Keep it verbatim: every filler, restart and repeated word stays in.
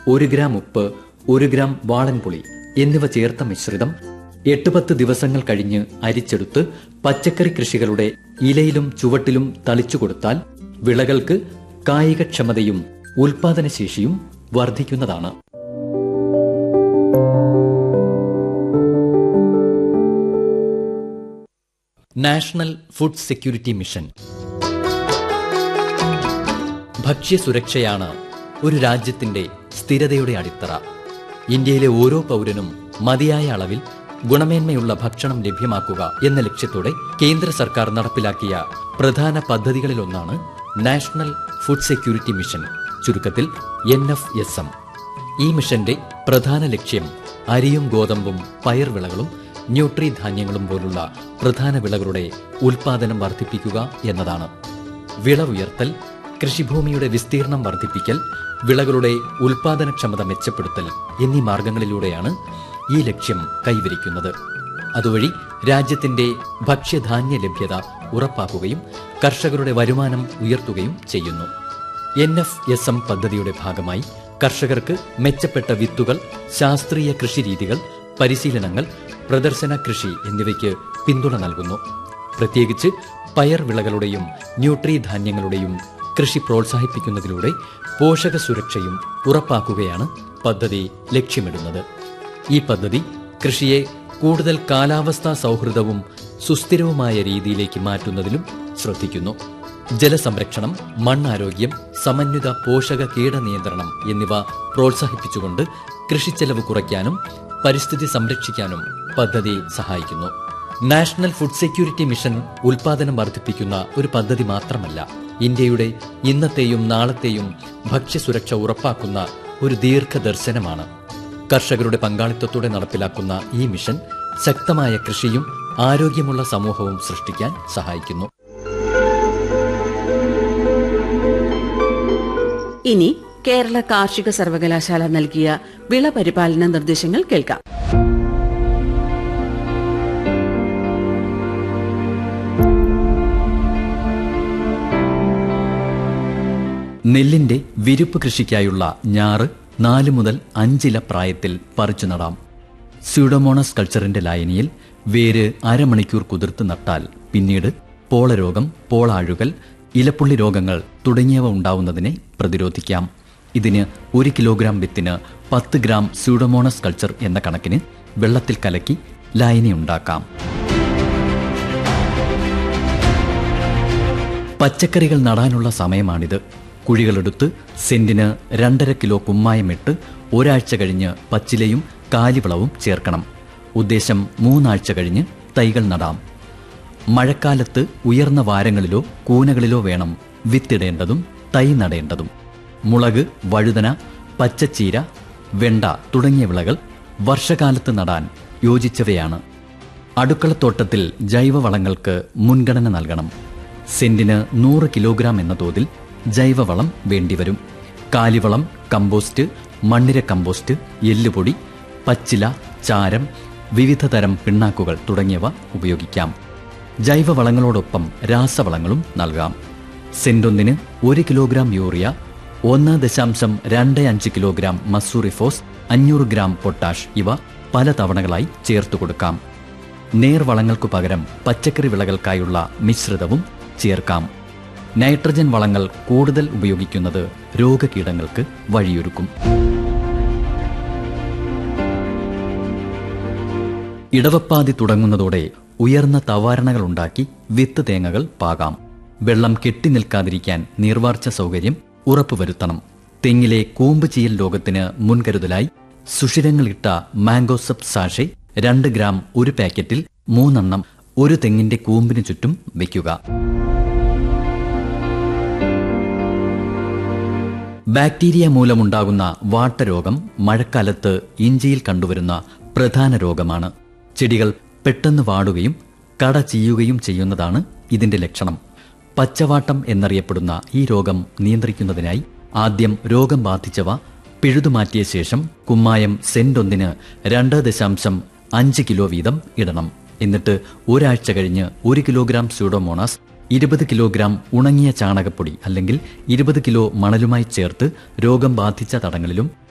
ഒരു ഗ്രാം ഉപ്പ്, ഒരു ഗ്രാം വാളൻപുളി എന്നിവ ചേർത്ത മിശ്രിതം എട്ട് പത്ത് ദിവസങ്ങൾ കഴിഞ്ഞ് അരിച്ചെടുത്ത് പച്ചക്കറി കൃഷികളുടെ ഇലയിലും ചുവട്ടിലും തളിച്ചു കൊടുത്താൽ വിളകൾക്ക് കായികക്ഷമതയും ഉൽപാദനശേഷിയും വർദ്ധിക്കുന്നതാണ്. National food security mission. ഭക്ഷ്യസുരക്ഷയാണ് ഒരു രാജ്യത്തിന്റെ സ്ഥിരതയുടെ അടിത്തറ. ഇന്ത്യയിലെ ഓരോ പൗരനും മതിയായ അളവിൽ ഗുണമേന്മയുള്ള ഭക്ഷണം ലഭ്യമാക്കുക എന്ന ലക്ഷ്യത്തോടെ കേന്ദ്ര സർക്കാർ നടപ്പിലാക്കിയ പ്രധാന പദ്ധതികളിലൊന്നാണ് നാഷണൽ ഫുഡ് സെക്യൂരിറ്റി മിഷൻ, ചുരുക്കത്തിൽ എൻ എഫ് എസ് എം. ഈ മിഷന്റെ പ്രധാന ലക്ഷ്യം അരിയും ഗോതമ്പും പയർവിളകളും ന്യൂട്രി ധാന്യങ്ങളും പോലുള്ള പ്രധാന വിളകളുടെ ഉൽപാദനം വർദ്ധിപ്പിക്കുക എന്നതാണ്. വിളവുയർത്തൽ, കൃഷിഭൂമിയുടെ വിസ്തീർണം വർദ്ധിപ്പിക്കൽ, വിളകളുടെ ഉൽപാദനക്ഷമത മെച്ചപ്പെടുത്തൽ എന്നീ മാർഗങ്ങളിലൂടെയാണ് ഈ ലക്ഷ്യം കൈവരിക്കുന്നത്. അതുവഴി രാജ്യത്തിന്റെ ഭക്ഷ്യധാന്യ ലഭ്യത ഉറപ്പാക്കുകയും കർഷകരുടെ വരുമാനം ഉയർത്തുകയും ചെയ്യുന്നു. എൻ എഫ് എസ് എം പദ്ധതിയുടെ ഭാഗമായി കർഷകർക്ക് മെച്ചപ്പെട്ട വിത്തുകൾ, ശാസ്ത്രീയ കൃഷിരീതികൾ, പരിശീലനങ്ങൾ, പ്രദർശന കൃഷി എന്നിവയ്ക്ക് പിന്തുണ നൽകുന്നു. പ്രത്യേകിച്ച് പയർ വിളകളുടെയും ന്യൂട്രി ധാന്യങ്ങളുടെയും കൃഷി പ്രോത്സാഹിപ്പിക്കുന്നതിലൂടെ പോഷക സുരക്ഷയും ഉറപ്പാക്കുകയാണ് പദ്ധതി ലക്ഷ്യമിടുന്നത്. ഈ പദ്ധതി കൃഷിയെ കൂടുതൽ കാലാവസ്ഥാ സൗഹൃദവും സുസ്ഥിരവുമായ രീതിയിലേക്ക് മാറ്റുന്നതിലും ശ്രദ്ധിക്കുന്നു. ജലസംരക്ഷണം, മണ്ണാരോഗ്യം, സമന്വിത പോഷക കീടനിയന്ത്രണം എന്നിവ പ്രോത്സാഹിപ്പിച്ചുകൊണ്ട് കൃഷിച്ചെലവ് കുറയ്ക്കാനും പരിസ്ഥിതി സംരക്ഷിക്കാനും പദ്ധതി സഹായിക്കുന്നു. നാഷണൽ ഫുഡ് സെക്യൂരിറ്റി മിഷൻ ഉൽപാദനം വർദ്ധിപ്പിക്കുന്ന ഒരു പദ്ധതി മാത്രമല്ല, ഇന്ത്യയുടെ ഇന്നത്തെയും നാളത്തെയും ഭക്ഷ്യസുരക്ഷ ഉറപ്പാക്കുന്ന ഒരു ദീർഘദർശനമാണ്. കർഷകരുടെ പങ്കാളിത്തത്തോടെ നടപ്പിലാക്കുന്ന ഈ മിഷൻ ശക്തമായ കൃഷിയും ആരോഗ്യമുള്ള സമൂഹവും സൃഷ്ടിക്കാൻ സഹായിക്കുന്നു. ഇനി കേരള കാർഷിക സർവകലാശാല നൽകിയ വിള പരിപാലന നിർദ്ദേശങ്ങൾ കേൾക്കാം. നെല്ലിന്റെ വിരിപ്പ് കൃഷിക്കായുള്ള ഞാറ് നാല് മുതൽ അഞ്ചില പ്രായത്തിൽ പറിച്ചു നടാം. സ്യൂഡോമോണസ് കൾച്ചറിന്റെ ലായനിയിൽ വേര് അരമണിക്കൂർ കുതിർത്ത് നട്ടാൽ പിന്നീട് പോളരോഗം, പോളാഴുകൽ, ഇലപ്പുള്ളി രോഗങ്ങൾ തുടങ്ങിയവ ഉണ്ടാവുന്നതിനെ പ്രതിരോധിക്കാം. ഇതിന് ഒരു കിലോഗ്രാം വിത്തിന് പത്ത് ഗ്രാം സ്യൂഡോമോണസ് കൾച്ചർ എന്ന കണക്കിന് വെള്ളത്തിൽ കലക്കി ലായനി ഉണ്ടാക്കാം. പച്ചക്കറികൾ നടാനുള്ള സമയമാണിത്. കുഴികളെടുത്ത് സെന്റിന് രണ്ടര കിലോ കുമ്മായമിട്ട് ഒരാഴ്ച കഴിഞ്ഞ് പച്ചിലയും കാലിവളവും ചേർക്കണം. ഉദ്ദേശം മൂന്നാഴ്ച കഴിഞ്ഞ് തൈകൾ നടാം. മഴക്കാലത്ത് ഉയർന്ന വാരങ്ങളിലോ കൂനകളിലോ വേണം വിത്തിടേണ്ടതും തൈ നടേണ്ടതും. മുളക്, വഴുതന, പച്ചച്ചീര, വെണ്ട തുടങ്ങിയ വിളകൾ വർഷകാലത്ത് നടാൻ യോജിച്ചവയാണ്. അടുക്കളത്തോട്ടത്തിൽ ജൈവവളങ്ങൾക്ക് മുൻഗണന നൽകണം. സെന്റിന് നൂറ് കിലോഗ്രാം എന്ന തോതിൽ ജൈവവളം വേണ്ടിവരും. കാലിവളം, കമ്പോസ്റ്റ്, മണ്ണിര കമ്പോസ്റ്റ്, എല്ലുപൊടി, പച്ചില, ചാരം, വിവിധ തരം പിണ്ണാക്കുകൾ തുടങ്ങിയവ ഉപയോഗിക്കാം. ജൈവവളങ്ങളോടൊപ്പം രാസവളങ്ങളും നൽകാം. സെന്റൊന്നിന് ഒരു കിലോഗ്രാം യൂറിയ, ഒന്ന് ദശാംശം രണ്ട് അഞ്ച് കിലോഗ്രാം മസൂറിഫോസ്, അഞ്ഞൂറ് ഗ്രാം പൊട്ടാഷ് ഇവ പല തവണകളായി ചേർത്തു കൊടുക്കാം. നേർവളങ്ങൾക്കു പകരം പച്ചക്കറി വിളകൾക്കായുള്ള മിശ്രിതവും ചേർക്കാം. നൈട്രജൻ വളങ്ങൾ കൂടുതൽ ഉപയോഗിക്കുന്നത് രോഗകീടങ്ങൾക്ക് വഴിയൊരുക്കും. ഇടവപ്പാതി തുടങ്ങുന്നതോടെ ഉയർന്ന തവാരണകൾ ഉണ്ടാക്കി വിത്ത് തേങ്ങകൾ പാകാം. വെള്ളം കെട്ടി നിൽക്കാതിരിക്കാൻ നീർവാർച്ച സൗകര്യം ഉറപ്പുവരുത്തണം. തെങ്ങിലെ കൂമ്പ് ചീയൽ രോഗത്തിന് മുൻകരുതലായി സുഷിരങ്ങളിട്ട മാംഗോസപ്പ് സാഷെ രണ്ട് ഗ്രാം ഒരു പാക്കറ്റിൽ മൂന്നെണ്ണം ഒരു തെങ്ങിന്റെ കൂമ്പിന് ചുറ്റും വയ്ക്കുക. ബാക്ടീരിയ മൂലമുണ്ടാകുന്ന വാട്ടരോഗം മഴക്കാലത്ത് ഇഞ്ചിയിൽ കണ്ടുവരുന്ന പ്രധാന രോഗമാണ്. ചെടികൾ പെട്ടെന്ന് വാടുകയും കട ചീയുകയും ചെയ്യുന്നതാണ് ഇതിന്റെ ലക്ഷണം. പച്ചവാട്ടം എന്നറിയപ്പെടുന്ന ഈ രോഗം നിയന്ത്രിക്കുന്നതിനായി ആദ്യം രോഗം ബാധിച്ചവ പിഴുതുമാറ്റിയ ശേഷം കുമ്മായം സെന്റൊന്നിന് രണ്ട് ദശാംശം അഞ്ച് കിലോ വീതം ഇടണം. എന്നിട്ട് ഒരാഴ്ച കഴിഞ്ഞ് ഒരു കിലോഗ്രാം സ്യൂഡോമോണാസ് ഇരുപത് കിലോഗ്രാം ഉണങ്ങിയ ചാണകപ്പൊടി അല്ലെങ്കിൽ ഇരുപത് കിലോ മണലുമായി ചേർത്ത് രോഗം ബാധിച്ച തടങ്ങളിലും